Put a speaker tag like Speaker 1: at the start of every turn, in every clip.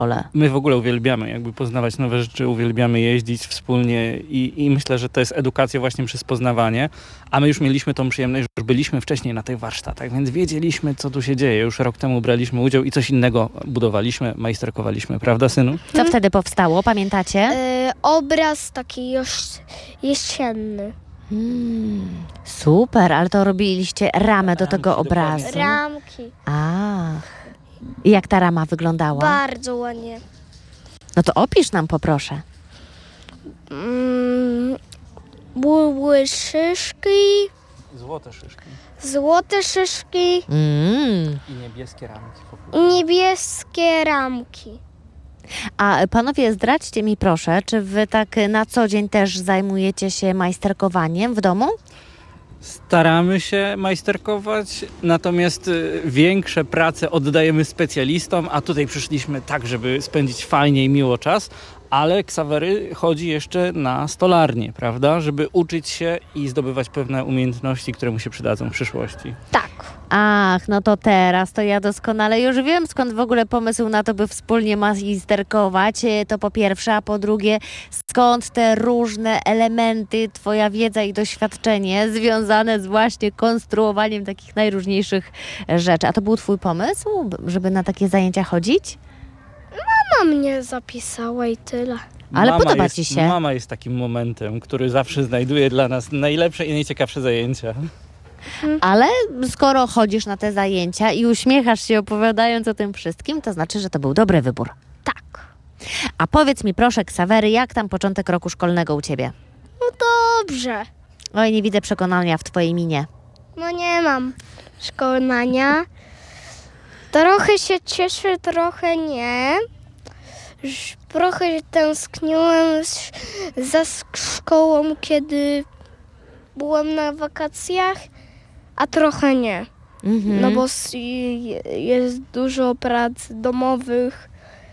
Speaker 1: My w ogóle uwielbiamy jakby poznawać nowe rzeczy, uwielbiamy jeździć wspólnie i myślę, że to jest edukacja właśnie przez poznawanie, a my już mieliśmy tą przyjemność, że już byliśmy wcześniej na tych warsztatach, więc wiedzieliśmy, co tu się dzieje. Już rok temu braliśmy udział i coś innego budowaliśmy, majsterkowaliśmy, prawda, synu?
Speaker 2: Co wtedy powstało, pamiętacie?
Speaker 3: Obraz taki jesienny.
Speaker 2: Super, ale to robiliście ramę do tego obrazu.
Speaker 3: Ramki.
Speaker 2: I jak ta rama wyglądała?
Speaker 3: Bardzo ładnie.
Speaker 2: No to opisz nam, poproszę.
Speaker 3: Były szyszki, złote szyszki
Speaker 1: I niebieskie ramki.
Speaker 3: i niebieskie ramki.
Speaker 2: A panowie, zdradźcie mi proszę, czy wy tak na co dzień też zajmujecie się majsterkowaniem w domu?
Speaker 1: Staramy się majsterkować, natomiast większe prace oddajemy specjalistom, a tutaj przyszliśmy tak, żeby spędzić fajnie i miło czas, ale Ksawery chodzi jeszcze na stolarnię, prawda? Żeby uczyć się i zdobywać pewne umiejętności, które mu się przydadzą w przyszłości.
Speaker 3: Tak.
Speaker 2: Ach, no to teraz to ja doskonale już wiem, skąd w ogóle pomysł na to, by wspólnie majsterkować. To po pierwsze, a po drugie, skąd te różne elementy, twoja wiedza i doświadczenie związane z właśnie konstruowaniem takich najróżniejszych rzeczy. A to był twój pomysł, żeby na takie zajęcia chodzić?
Speaker 3: Mama mnie zapisała i tyle.
Speaker 2: Ale podoba ci się?
Speaker 1: Mama jest takim momentem, który zawsze znajduje dla nas najlepsze i najciekawsze zajęcia.
Speaker 2: Ale skoro chodzisz na te zajęcia i uśmiechasz się opowiadając o tym wszystkim, to znaczy, że to był dobry wybór.
Speaker 3: Tak.
Speaker 2: A powiedz mi proszę, Ksawery, jak tam początek roku szkolnego u ciebie?
Speaker 3: No dobrze.
Speaker 2: Oj, nie widzę przekonania w twojej minie.
Speaker 3: No nie mam szkolenia. Trochę się cieszę, trochę nie. Trochę tęskniłem za szkołą, kiedy byłem na wakacjach, a trochę nie. No bo jest dużo prac domowych.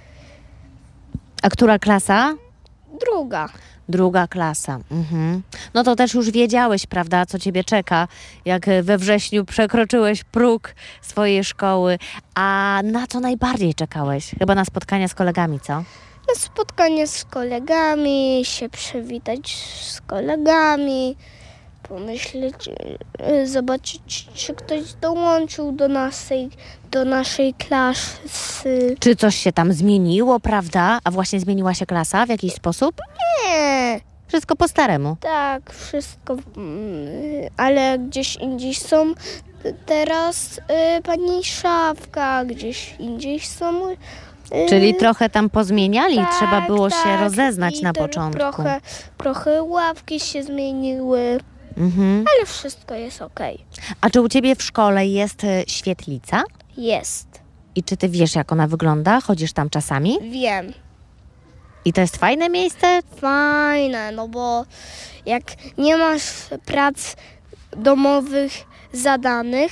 Speaker 2: A która klasa?
Speaker 3: Druga.
Speaker 2: Klasa. No to też już wiedziałeś, prawda, co ciebie czeka, jak we wrześniu przekroczyłeś próg swojej szkoły. A na co najbardziej czekałeś? Chyba na spotkania z kolegami, co?
Speaker 3: Na spotkanie z kolegami, się przywitać z kolegami, pomyśleć, zobaczyć, czy ktoś dołączył do naszej klasy.
Speaker 2: Czy coś się tam zmieniło, prawda? A właśnie zmieniła się klasa w jakiś sposób?
Speaker 3: Nie,
Speaker 2: Wszystko po staremu.
Speaker 3: tak, wszystko, ale gdzieś indziej są teraz pani Szafka, gdzieś indziej są...
Speaker 2: Czyli trochę tam pozmieniali,
Speaker 3: tak,
Speaker 2: trzeba było się
Speaker 3: tak.
Speaker 2: rozeznać
Speaker 3: I
Speaker 2: na
Speaker 3: ten
Speaker 2: początku.
Speaker 3: Trochę ławki się zmieniły, ale wszystko jest okej.
Speaker 2: A czy u ciebie w szkole jest świetlica?
Speaker 3: Jest,
Speaker 2: I czy ty wiesz, jak ona wygląda? Chodzisz tam czasami?
Speaker 3: wiem.
Speaker 2: I to jest fajne miejsce?
Speaker 3: Fajne, no bo jak nie masz prac domowych zadanych,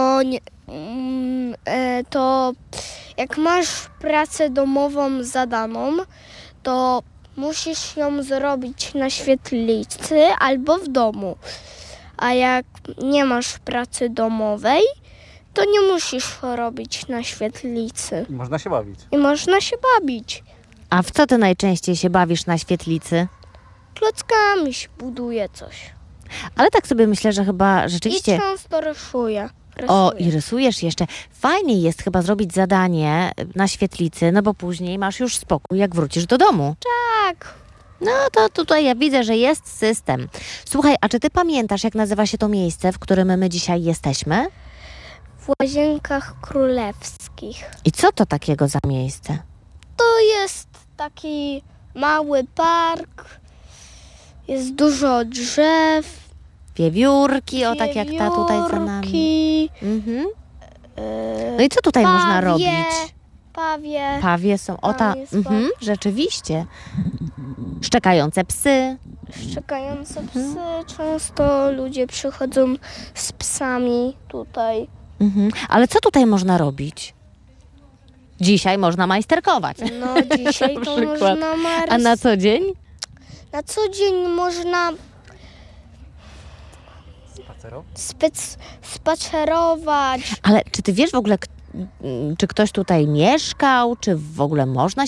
Speaker 3: to jak masz pracę domową zadaną, to musisz ją zrobić na świetlicy albo w domu. A jak nie masz pracy domowej, to nie musisz robić na świetlicy.
Speaker 1: I można się bawić.
Speaker 3: I można się bawić.
Speaker 2: A w co ty najczęściej się bawisz na świetlicy?
Speaker 3: Klockami się buduje coś.
Speaker 2: Ale tak sobie myślę, że chyba
Speaker 3: I
Speaker 2: rzeczywiście...
Speaker 3: często rysuję.
Speaker 2: O, i rysujesz jeszcze. Fajnie jest chyba zrobić zadanie na świetlicy, no bo później masz już spokój, jak wrócisz do domu.
Speaker 3: Tak.
Speaker 2: No to tutaj ja widzę, że jest system. Słuchaj, a czy ty pamiętasz, jak nazywa się to miejsce, w którym my dzisiaj jesteśmy?
Speaker 3: W Łazienkach Królewskich.
Speaker 2: I co to takiego za miejsce?
Speaker 3: To jest taki mały park. Jest dużo drzew.
Speaker 2: Wiewiórki, o tak jak ta tutaj za nami.
Speaker 3: wiewiórki,
Speaker 2: No i co tutaj można robić?
Speaker 3: Pawie.
Speaker 2: Pawie są, o ta,
Speaker 3: Tam jest paw.
Speaker 2: rzeczywiście. Szczekające psy.
Speaker 3: Szczekające psy. Często ludzie przychodzą z psami tutaj.
Speaker 2: Ale co tutaj można robić? Dzisiaj można majsterkować.
Speaker 3: No dzisiaj
Speaker 2: Na
Speaker 3: to
Speaker 2: przykład.
Speaker 3: można
Speaker 2: A na co dzień?
Speaker 3: Na co dzień można spacerować.
Speaker 2: Ale czy ty wiesz w ogóle, czy ktoś tutaj mieszkał, czy w ogóle można